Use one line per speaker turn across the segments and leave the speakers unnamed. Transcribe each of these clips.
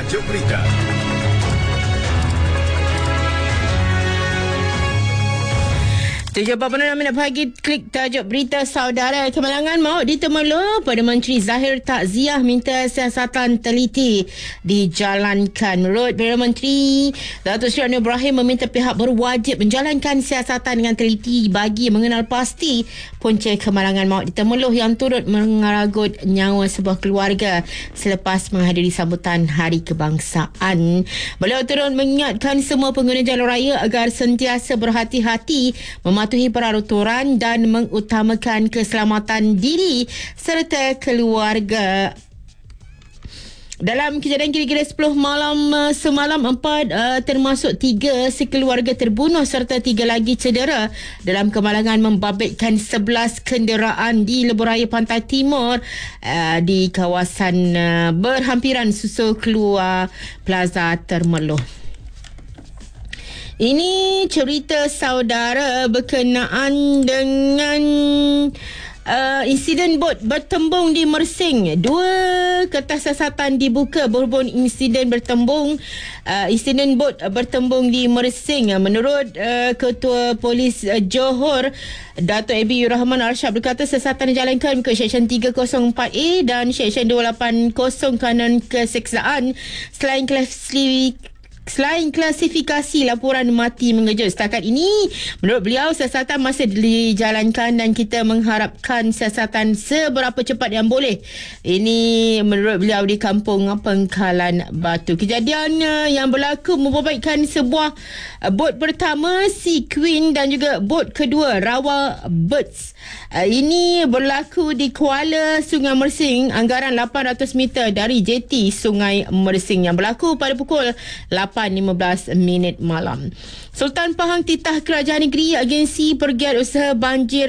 Tajuk Berita.
Tujuh 46 minit pagi, klik tajuk berita. Saudara, kemalangan maut di Temerloh. Perdana Menteri Zahir Takziah minta siasatan teliti dijalankan. Menurut Perdana Menteri Datuk Seri Anwar Ibrahim meminta pihak berwajib menjalankan siasatan dengan teliti bagi mengenal pasti punca kemalangan maut di Temerloh yang turut mengaragut nyawa sebuah keluarga selepas menghadiri sambutan Hari Kebangsaan. Beliau turut mengingatkan semua pengguna jalan raya agar sentiasa berhati-hati mematuhi peraturan dan mengutamakan keselamatan diri serta keluarga. Dalam kejadian kira-kira 10 malam semalam, 4 termasuk 3 sekeluarga terbunuh serta 3 lagi cedera dalam kemalangan membabitkan 11 kenderaan di lebuhraya Pantai Timur di kawasan berhampiran susul keluar Plaza Temerloh. Ini cerita saudara berkenaan dengan insiden bot bertembung di Mersing. 2 kertas siasatan dibuka berhubung insiden bot bertembung di Mersing. Menurut Ketua Polis Johor, Dato' Abi Rahman Arsyad berkata siasatan dijalankan ke Seksyen 304A dan Seksyen 280 Kanan Keseksaan selain klasifikasi laporan mati mengejut. Setakat ini, menurut beliau, siasatan masih dijalankan dan kita mengharapkan siasatan seberapa cepat yang boleh. Ini menurut beliau di Kampung Pengkalan Batu. Kejadian yang berlaku membabitkan sebuah bot pertama, Sea Queen, dan juga bot kedua, Rawa Birds. Ini berlaku di Kuala Sungai Mersing, anggaran 800 meter dari jeti Sungai Mersing, yang berlaku pada pukul 8.15 malam. Sultan Pahang titah Kerajaan Negeri agensi pergiat usaha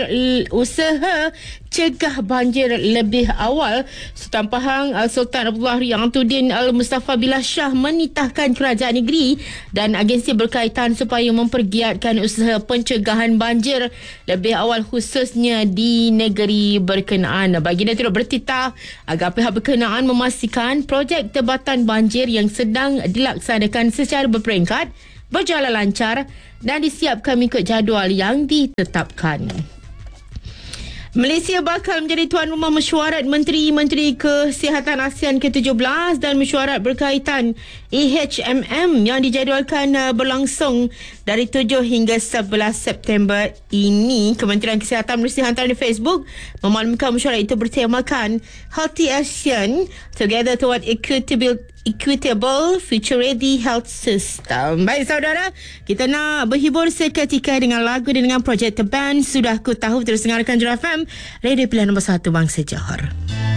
cegah banjir lebih awal. Sultan Pahang Sultan Abdullah Ri'atuddin Al-Mustafa Billah Shah menitahkan Kerajaan Negeri dan agensi berkaitan supaya mempergiatkan usaha pencegahan banjir lebih awal, khususnya di negeri berkenaan. Baginda turut bertitah agar pihak berkenaan memastikan projek tebatan banjir yang sedang dilaksanakan secara berperingkat berjalan lancar dan disiapkan mengikut jadual yang ditetapkan. Malaysia bakal menjadi tuan rumah mesyuarat Menteri-Menteri Kesihatan ASEAN ke-17 dan mesyuarat berkaitan EHMM yang dijadualkan berlangsung dari 7 hingga 11 September ini. Kementerian Kesihatan Malaysia hantar di Facebook memaklumkan mesyuarat itu bertemakan Healthy ASEAN Together Toward Equitable Future Ready Health System. Baik saudara, kita nak berhibur seketika dengan lagu dan dengan projek The Band. Sudah Ku Tahu, terus dengarkan Jura FM, radio pilihan nombor 1 Bangsa Johor.